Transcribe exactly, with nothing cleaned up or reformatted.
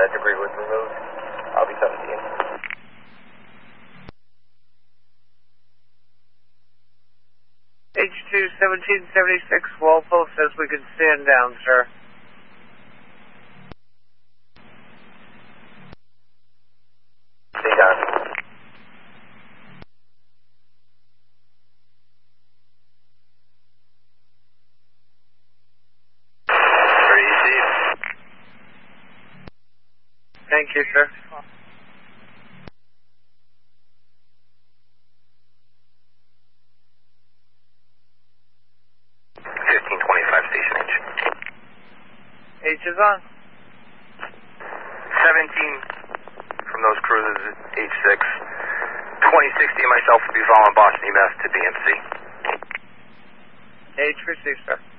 that debris was removed. I'll be seventeen. H two seventeen seventy-six, Walpole says we can stand down, sir. Stay down. Thank you, sir. fifteen twenty-five, station H. H is on. seventeen from those cruisers at H six. twenty sixty and myself will be following Boston E M S to B M C. H received, sir.